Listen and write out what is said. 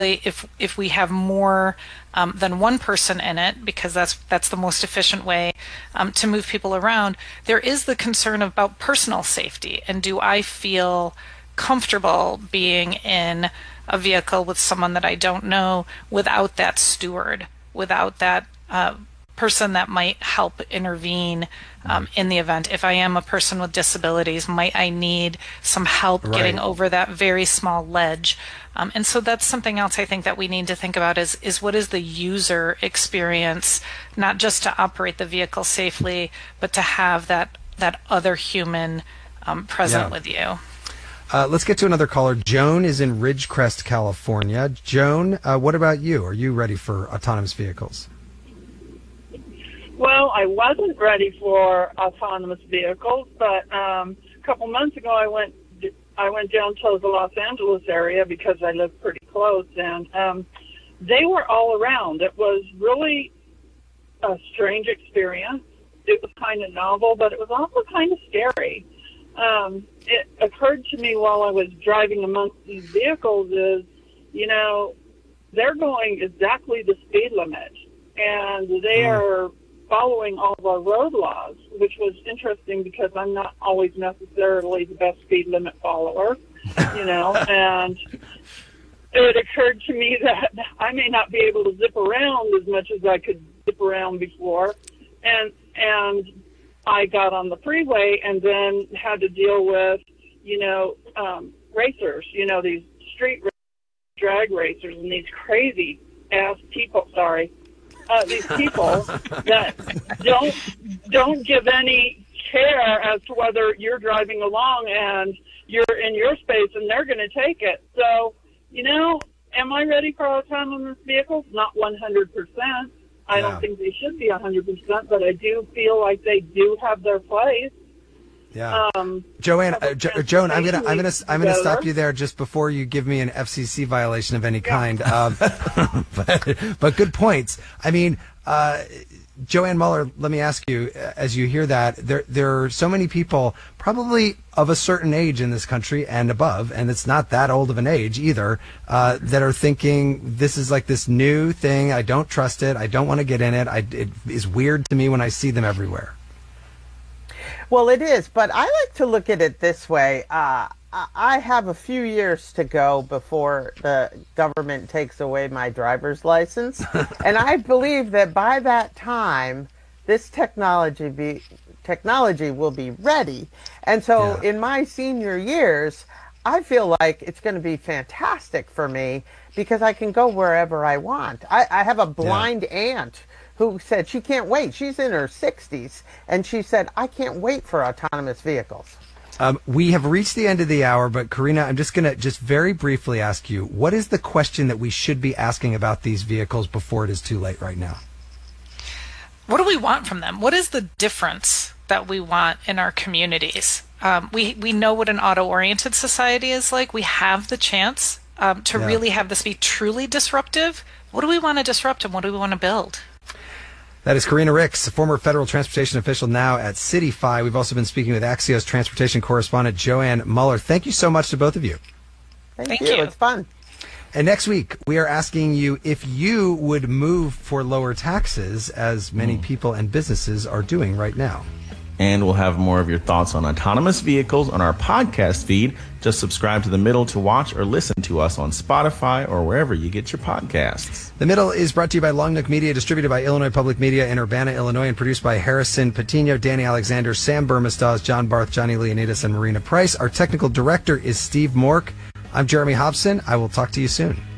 if we have more than one person in it, because that's the most efficient way to move people around, there is the concern about personal safety. And do I feel comfortable being in a vehicle with someone that I don't know without that steward, without that person that might help intervene in the event? If I am a person with disabilities, might I need some help getting over that very small ledge? And so that's something else I think that we need to think about is what is the user experience, not just to operate the vehicle safely, but to have that other human present with you. Let's get to another caller. Joan is in Ridgecrest, California. Joan, what about you? Are you ready for autonomous vehicles? Well, I wasn't ready for autonomous vehicles, but a couple months ago I went down to the Los Angeles area because I live pretty close, and they were all around. It was really a strange experience. It was kind of novel, but it was also kind of scary. It occurred to me while I was driving amongst these vehicles is, they're going exactly the speed limit, and they are following all of our road laws, which was interesting because I'm not always necessarily the best speed limit follower, and it occurred to me that I may not be able to zip around as much as I could zip around before, and I got on the freeway and then had to deal with, racers, these street drag racers and these crazy ass people, these people that don't give any care as to whether you're driving along and you're in your space and they're going to take it. So, am I ready for autonomous vehicles? Not 100%. I don't think they should be 100%, but I do feel like they do have their place. Yeah. Joan, I'm gonna stop you there just before you give me an FCC violation of any kind. But good points. I mean, Joanne Muller, let me ask you, as you hear that, there are so many people probably of a certain age in this country and above, and it's not that old of an age either, that are thinking this is like this new thing. I don't trust it. I don't want to get in it. It is weird to me when I see them everywhere. Well, it is, but I like to look at it this way. I have a few years to go before the government takes away my driver's license, and I believe that by that time, this technology will be ready. And so in my senior years, I feel like it's going to be fantastic for me because I can go wherever I want. I have a blind aunt who said she can't wait. She's in her 60s, and she said, I can't wait for autonomous vehicles. We have reached the end of the hour, but Karina, I'm just going to very briefly ask you, what is the question that we should be asking about these vehicles before it is too late right now? What do we want from them? What is the difference that we want in our communities? We know what an auto-oriented society is like. We have the chance to really have this be truly disruptive. What do we want to disrupt and what do we want to build? That is Karina Ricks, a former federal transportation official now at CityFi. We've also been speaking with Axios transportation correspondent Joanne Muller. Thank you so much to both of you. Thank you. It's fun. And next week, we are asking you if you would move for lower taxes, as many people and businesses are doing right now. And we'll have more of your thoughts on autonomous vehicles on our podcast feed. Just subscribe to The Middle to watch or listen to us on Spotify or wherever you get your podcasts. The Middle is brought to you by Long Nook Media, distributed by Illinois Public Media in Urbana, Illinois, and produced by Harrison Patino, Danny Alexander, Sam Burmistaz, John Barth, Johnny Leonidas, and Marina Price. Our technical director is Steve Mork. I'm Jeremy Hobson. I will talk to you soon.